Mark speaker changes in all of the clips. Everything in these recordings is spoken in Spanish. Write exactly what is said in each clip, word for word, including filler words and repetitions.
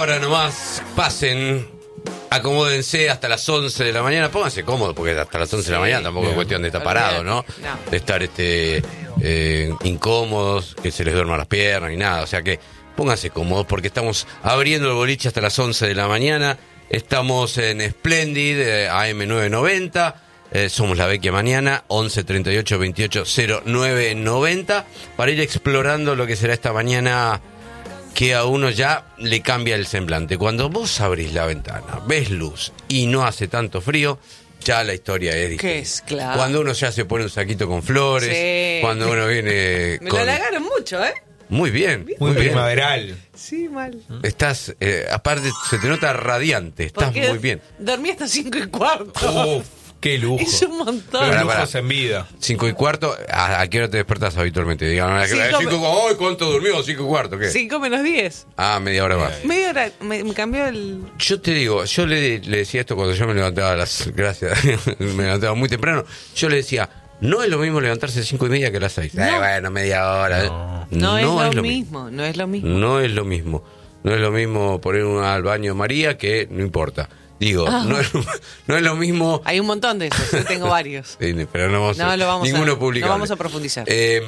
Speaker 1: hora nomás, pasen, acomódense hasta las once de la mañana, pónganse cómodos, porque hasta las once sí, de la mañana tampoco bien. Es cuestión de estar parado, ¿no? no. De estar este eh, incómodos, que se les duerman las piernas ni nada, o sea que pónganse cómodos porque estamos abriendo el boliche hasta las once de la mañana, estamos en Splendid, eh, A M novecientos noventa, eh, somos la Vecchia Mañana, once treinta y ocho veintiocho cero nueve noventa, para ir explorando lo que será esta mañana que a uno ya le cambia el semblante. Cuando vos abrís la ventana, ves luz y no hace tanto frío, ya la historia es distinta.
Speaker 2: ¿Qué es? Claro.
Speaker 1: Cuando uno ya se pone un saquito con flores, sí. Cuando uno viene
Speaker 2: Me
Speaker 1: con...
Speaker 2: lo halagaron mucho, ¿eh?
Speaker 1: Muy bien.
Speaker 3: Muy, muy
Speaker 1: primaveral.
Speaker 3: Bien.
Speaker 2: Sí, mal.
Speaker 1: Estás, eh, aparte, se te nota radiante, estás
Speaker 2: porque
Speaker 1: muy bien.
Speaker 2: Dormí hasta cinco y cuarto.
Speaker 3: Uf, qué lujo.
Speaker 2: Es un montón.
Speaker 3: Pero
Speaker 1: Pará,
Speaker 3: lujos
Speaker 1: pará.
Speaker 3: en vida.
Speaker 1: Cinco y cuarto, ¿a, a qué hora te despertás habitualmente? Dígame,
Speaker 2: Cinco,
Speaker 1: cinco, ¡ay, cuánto durmió! Cinco y cuarto, ¿qué?
Speaker 2: Cinco menos diez.
Speaker 1: Ah, media hora más.
Speaker 2: Media hora, me, me cambió el...
Speaker 1: Yo te digo, yo le, le decía esto cuando yo me levantaba a las... Gracias, me levantaba muy temprano. Yo le decía, no es lo mismo levantarse a cinco y media que a las seis. No. Eh, bueno, media hora.
Speaker 3: No,
Speaker 2: no, no es, lo,
Speaker 1: es lo
Speaker 2: mismo,
Speaker 1: mismo,
Speaker 2: no es lo mismo.
Speaker 1: No es lo mismo. No es lo mismo poner una al baño María que no importa. Digo, ah. no, es, no es lo mismo...
Speaker 2: Hay un montón de esos, yo tengo varios.
Speaker 1: Sí, pero no vamos
Speaker 2: no,
Speaker 1: a...
Speaker 2: Lo vamos
Speaker 1: ninguno
Speaker 2: a,
Speaker 1: publicable.
Speaker 2: No vamos a profundizar.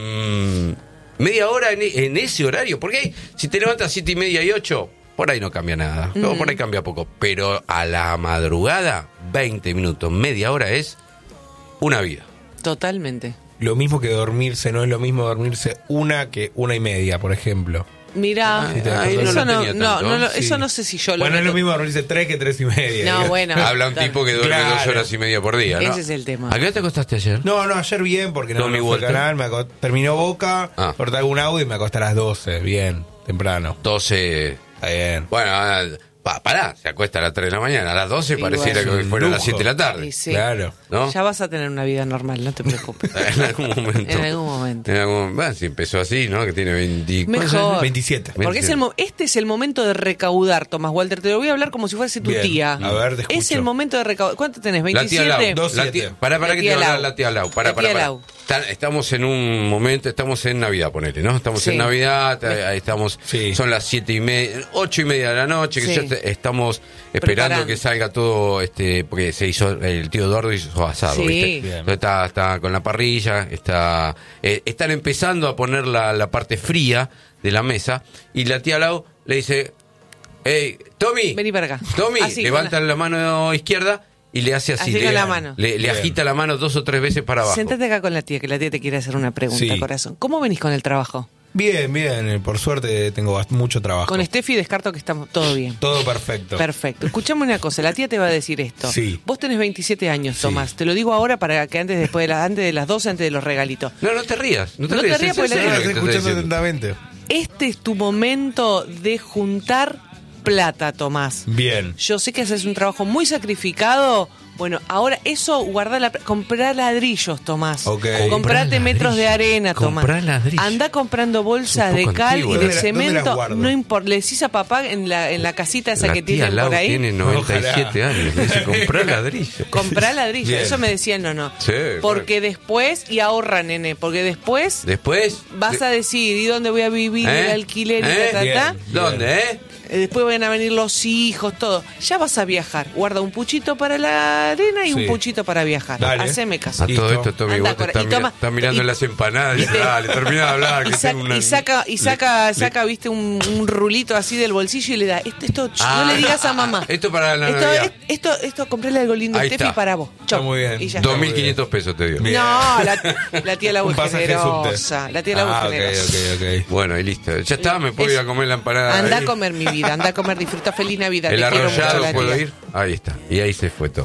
Speaker 1: Eh, media hora en, en ese horario, porque hay, si te levantas a siete y media y ocho, por ahí no cambia nada. Mm. No, por ahí cambia poco. Pero a la madrugada, veinte minutos, media hora es una vida.
Speaker 2: Totalmente.
Speaker 3: Lo mismo que dormirse, no es lo mismo dormirse una que una y media, por ejemplo.
Speaker 2: Mira,
Speaker 1: ah, eso, no, no,
Speaker 2: no, no, no,
Speaker 3: sí.
Speaker 2: eso no sé si yo lo
Speaker 3: Bueno,
Speaker 2: meto.
Speaker 3: es lo mismo dormirse tres que tres y media.
Speaker 2: No, bueno.
Speaker 1: Habla un tipo que duerme
Speaker 3: claro.
Speaker 1: dos horas y media por día, ¿no?
Speaker 2: Ese es el tema.
Speaker 1: ¿A qué hora te acostaste ayer?
Speaker 3: No, no, ayer bien, porque no me fue el canal, me acost... terminó Boca, ah. corté algún audio y me acosté a las doce, bien, temprano.
Speaker 1: doce.
Speaker 3: Está bien.
Speaker 1: Bueno, pa, pará, se acuesta a las tres de la mañana, a las doce
Speaker 2: sí,
Speaker 1: pareciera
Speaker 2: bueno.
Speaker 1: que fuera a las siete de la tarde.
Speaker 2: Sí, sí.
Speaker 3: Claro.
Speaker 2: ¿No? Ya vas a tener una vida normal, no te preocupes.
Speaker 1: En algún momento.
Speaker 2: En algún momento.
Speaker 1: En algún, bueno, si empezó así, ¿no? Que tiene veinte,
Speaker 2: Mejor.
Speaker 3: veintisiete.
Speaker 2: Porque es el, este es el momento de recaudar, Tomás Walter. Te lo voy a hablar como si fuese tu
Speaker 3: bien.
Speaker 2: tía.
Speaker 3: A ver, te escucho.
Speaker 2: Es el momento de recaudar. ¿Cuánto tenés? ¿veintisiete?
Speaker 1: La tía Lau.
Speaker 3: La tía,
Speaker 1: pará, pará, que te va a hablar la tía Lau. Pará,
Speaker 2: la tía
Speaker 1: pará, pará.
Speaker 2: Lau.
Speaker 1: Estamos en un momento, estamos en Navidad, ponele, ¿no? Estamos sí. en Navidad, ahí estamos, sí. son las siete y media, ocho y media de la noche, que sí. ya estamos esperando Preparando. que salga todo, este, porque se hizo, el tío Eduardo hizo asado,
Speaker 2: sí.
Speaker 1: ¿viste? Está, está con la parrilla, está, eh, están empezando a poner la, la parte fría de la mesa, y la tía Lau le dice, hey, Tommy,
Speaker 2: vení para acá.
Speaker 1: Tommy,
Speaker 2: así,
Speaker 1: levanta
Speaker 2: la...
Speaker 1: la mano izquierda, y le hace así,
Speaker 2: así
Speaker 1: le,
Speaker 2: con la mano.
Speaker 1: le, le agita la mano dos o tres veces para abajo.
Speaker 2: Sentate acá con la tía, que la tía te quiere hacer una pregunta, sí. corazón. ¿Cómo venís con el trabajo?
Speaker 3: Bien, bien, por suerte tengo mucho trabajo.
Speaker 2: Con Steffi descarto que estamos todo bien.
Speaker 3: Todo perfecto.
Speaker 2: Perfecto. Escuchame una cosa, la tía te va a decir esto.
Speaker 3: Sí.
Speaker 2: Vos tenés veintisiete años,
Speaker 3: sí.
Speaker 2: Tomás. Te lo digo ahora para que antes después de la, antes de las doce, antes de los regalitos.
Speaker 1: No, no te rías. No te
Speaker 2: no
Speaker 1: rías,
Speaker 2: te rías porque
Speaker 3: la
Speaker 2: tía
Speaker 3: estoy escuchando atentamente.
Speaker 2: Este es tu momento de juntar plata, Tomás.
Speaker 3: Bien.
Speaker 2: Yo sé que haces un trabajo muy sacrificado. Bueno, ahora eso, guardá la... Comprá ladrillos, Tomás.
Speaker 3: Okay.
Speaker 2: Comprate metros de arena, Tomás.
Speaker 1: Comprá ladrillos.
Speaker 2: Andá comprando bolsas de cal
Speaker 1: antiguo,
Speaker 2: y de
Speaker 3: ¿eh?
Speaker 2: cemento. No importa. Le decís a papá en la, en la casita esa
Speaker 1: la
Speaker 2: que
Speaker 1: tía
Speaker 2: tienen
Speaker 1: Lau
Speaker 2: por ahí.
Speaker 1: Tiene noventa y siete
Speaker 3: Ojalá.
Speaker 1: años. Le dice, comprá ladrillos.
Speaker 2: Comprá ladrillos.
Speaker 3: Bien.
Speaker 2: Eso me decían, no, no.
Speaker 1: Sí,
Speaker 2: porque
Speaker 1: bueno.
Speaker 2: después, y ahorra, nene, porque después...
Speaker 1: Después...
Speaker 2: Vas
Speaker 1: de...
Speaker 2: a decir, ¿y dónde voy a vivir?
Speaker 1: ¿Eh?
Speaker 2: El alquiler y
Speaker 1: ¿Eh?
Speaker 2: ta, ta, ta.
Speaker 1: ¿Dónde, eh?
Speaker 2: Después van a venir los hijos, todo. Ya vas a viajar. Guarda un puchito para la arena y
Speaker 3: sí.
Speaker 2: un puchito para viajar.
Speaker 3: Dale.
Speaker 2: Haceme caso.
Speaker 1: A todo esto, Tommy,
Speaker 2: Anda,
Speaker 1: vos te
Speaker 2: corre.
Speaker 1: estás,
Speaker 2: Y
Speaker 1: mira,
Speaker 2: toma-
Speaker 1: estás mirando
Speaker 2: y-
Speaker 1: en las empanadas y
Speaker 2: y te-
Speaker 1: dale, termina de hablar.
Speaker 2: Y,
Speaker 1: Que
Speaker 2: saca,
Speaker 1: tengo una...
Speaker 2: y saca, y saca,
Speaker 1: le-
Speaker 2: saca viste, un, un rulito así del bolsillo y le da. Esto, esto
Speaker 1: Ah,
Speaker 2: no le digas a mamá.
Speaker 1: Esto para la
Speaker 2: esto,
Speaker 1: Navidad.
Speaker 2: es- esto, esto, comprale algo lindo a
Speaker 1: Ahí
Speaker 2: Steffi
Speaker 1: está.
Speaker 2: para vos. Chau.
Speaker 3: Está muy bien.
Speaker 2: Y ya está.
Speaker 1: dos mil quinientos pesos te dio.
Speaker 3: Bien.
Speaker 2: No, la, la tía Lau
Speaker 3: Un
Speaker 2: es
Speaker 3: pasaje
Speaker 2: generosa.
Speaker 3: subte.
Speaker 2: La tía Lau
Speaker 3: Ah,
Speaker 2: es
Speaker 3: ok,
Speaker 2: generosa.
Speaker 3: ok, ok.
Speaker 1: Bueno, y listo. Ya está, me puedo
Speaker 2: Es-
Speaker 1: ir a comer la empanada.
Speaker 2: Anda
Speaker 1: ahí.
Speaker 2: a comer mi vida, anda a comer, disfruta, feliz Navidad.
Speaker 1: El
Speaker 2: te quiero mucho,
Speaker 1: arrollado,
Speaker 2: la
Speaker 1: ¿puedo
Speaker 2: tía.
Speaker 1: ir? Ahí está. Y ahí se fue todo.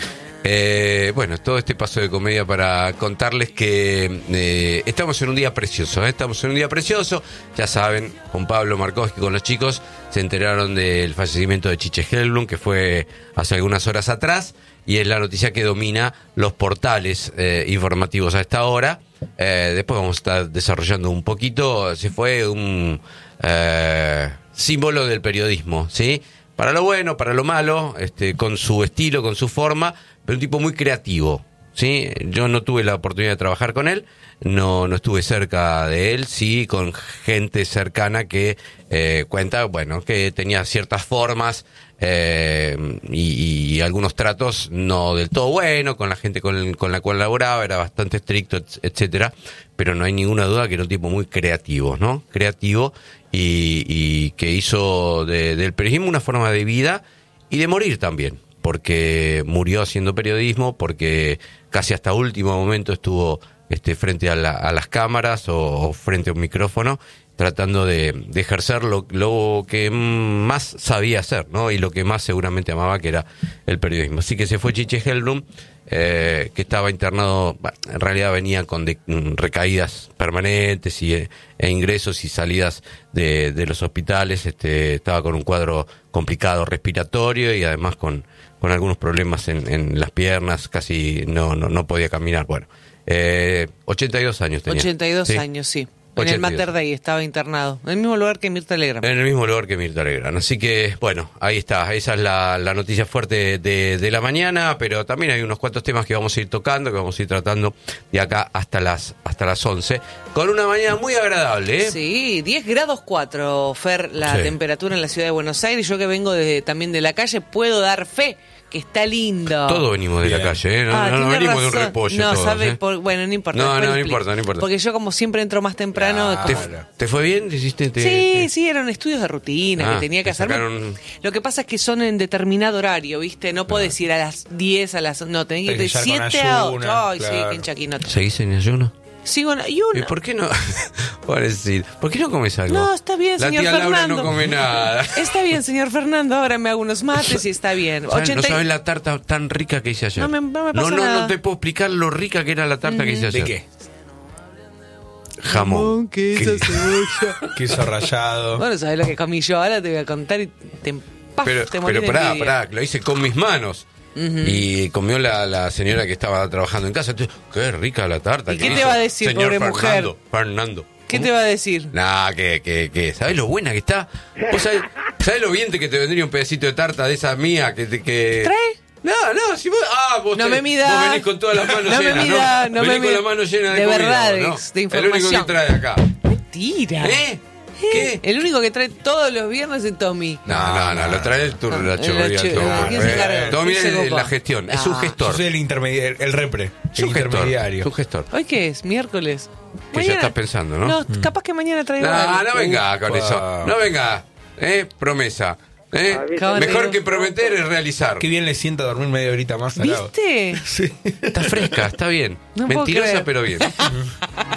Speaker 1: Eh, bueno, todo este paso de comedia para contarles que eh, estamos en un día precioso, ¿eh? Estamos en un día precioso. Ya saben, Juan Pablo Markowski con los chicos se enteraron del fallecimiento de Chiche Helblum, que fue hace algunas horas atrás, y es la noticia que domina los portales eh, informativos a esta hora. Eh, después vamos a estar desarrollando un poquito. Se fue un eh, símbolo del periodismo, ¿sí? Para lo bueno, para lo malo, este, con su estilo, con su forma, pero un tipo muy creativo, ¿sí? Yo no tuve la oportunidad de trabajar con él, no, no estuve cerca de él, sí, con gente cercana que eh, cuenta, bueno, que tenía ciertas formas eh, y, y algunos tratos no del todo buenos con la gente con, con la cual laboraba, era bastante estricto, etcétera, pero no hay ninguna duda que era un tipo muy creativo, ¿no? Creativo y, y que hizo de, del periodismo una forma de vida y de morir también, porque murió haciendo periodismo, porque casi hasta último momento estuvo este, frente a, la, a las cámaras o, o frente a un micrófono, tratando de, de ejercer lo, lo que más sabía hacer, ¿no? Y lo que más seguramente amaba, que era el periodismo. Así que se fue Chiche Hellblum, eh, que estaba internado, bueno, en realidad venía con de, recaídas permanentes y, e ingresos y salidas de, de los hospitales, este, estaba con un cuadro complicado respiratorio y además con, con algunos problemas en, en las piernas, casi no, no, no podía caminar. Bueno, eh, ochenta y dos años tenía.
Speaker 2: ochenta y dos ¿sí? años, sí. En el Mater Dei estaba internado, en el mismo lugar que Mirta Legrand.
Speaker 1: En el mismo lugar que Mirta Legrand. Así que, bueno, ahí está. Esa es la, la noticia fuerte de, de la mañana, pero también hay unos cuantos temas que vamos a ir tocando, que vamos a ir tratando de acá hasta las hasta las once. Con una mañana muy agradable, ¿eh?
Speaker 2: Sí, diez grados cuatro, Fer, la sí. temperatura en la ciudad de Buenos Aires. Yo que vengo de, también de la calle, puedo dar fe que está lindo.
Speaker 1: Todos venimos de Bien. la calle, ¿eh? No, ah, no, no venimos razón. de un repollo.
Speaker 2: No,
Speaker 1: todos,
Speaker 2: sabe,
Speaker 1: ¿eh?
Speaker 2: por, bueno, no importa.
Speaker 1: No, no, no importa, no importa.
Speaker 2: Porque yo como siempre entro más temprano.
Speaker 1: Ah, como... ¿Te, ¿Te fue bien? ¿Te hiciste, te,
Speaker 2: sí,
Speaker 1: te...
Speaker 2: sí, eran estudios de rutina ah, que tenía que hacer. Sacaron... Lo que pasa es que son en determinado horario, ¿viste? No podés ir a las diez, a las... No, tenés que ir de siete a ocho. Ay, claro. sí, que hincha aquí no te...
Speaker 1: ¿Seguís en ayuno?
Speaker 2: Sigo en ayuno.
Speaker 1: ¿Y por qué no? Por decir, ¿por qué no comes algo?
Speaker 2: No, está bien,
Speaker 1: la
Speaker 2: señor
Speaker 1: tía
Speaker 2: Fernando.
Speaker 1: Laura no come nada.
Speaker 2: Está bien, señor Fernando. Ahora me hago unos mates y está bien.
Speaker 1: ochenta... No sabes la tarta tan rica que hice ayer.
Speaker 2: No me, no me pasa
Speaker 1: no, no,
Speaker 2: nada.
Speaker 1: no te puedo explicar lo rica que era la tarta uh-huh. que hice ayer.
Speaker 3: ¿De qué?
Speaker 1: Jamón.
Speaker 2: Queso, cebolla.
Speaker 3: Queso rallado.
Speaker 2: Bueno, ¿sabes lo que comí yo? Ahora te voy a contar y te, paf,
Speaker 1: pero,
Speaker 2: te
Speaker 1: Pero pará, pará, lo hice con mis manos. Uh-huh. Y comió la, la señora que estaba trabajando en casa. Entonces, qué rica la tarta.
Speaker 2: ¿Y qué te va a decir,
Speaker 1: señor
Speaker 2: pobre
Speaker 1: Fernando,
Speaker 2: mujer?
Speaker 1: Fernando.
Speaker 2: ¿Qué te va a decir?
Speaker 1: Nah, que, que, que, ¿sabés lo buena que está? ¿Vos sabés, ¿sabés lo bien que te vendría un pedacito de tarta de esa mía que... que...
Speaker 2: ¿Trae?
Speaker 1: No, no, si vos... Ah, vos,
Speaker 2: no
Speaker 1: te,
Speaker 2: me mida.
Speaker 1: vos venís con todas las manos
Speaker 2: no
Speaker 1: llenas,
Speaker 2: me mida,
Speaker 1: ¿no?
Speaker 2: no
Speaker 1: venís
Speaker 2: me
Speaker 1: con la mano llena de,
Speaker 2: de
Speaker 1: comida,
Speaker 2: verdades,
Speaker 1: ¿no?
Speaker 2: de información.
Speaker 1: El único que trae acá.
Speaker 2: Mentira.
Speaker 1: ¿Eh? ¿Qué?
Speaker 2: El único que trae todos los viernes es Tommy.
Speaker 1: No, no, no, lo trae el turno, la churrería. Eh, Tommy es la gestión, es un gestor.
Speaker 3: Yo soy el intermediario, el repre, el intermediario.
Speaker 1: Su gestor.
Speaker 2: ¿Hoy qué es? ¿Miércoles?
Speaker 1: Que ya estás pensando, ¿no?
Speaker 2: No, mm. capaz que mañana traigo
Speaker 1: No,
Speaker 2: algo.
Speaker 1: no venga con
Speaker 3: Upa.
Speaker 1: eso. No venga. ¿Eh? Promesa. ¿Eh? Mejor que prometer es realizar.
Speaker 3: Qué bien le sienta dormir media horita más.
Speaker 2: ¿Viste?
Speaker 3: Sí.
Speaker 1: Está fresca, está bien. No Mentirosa, pero bien.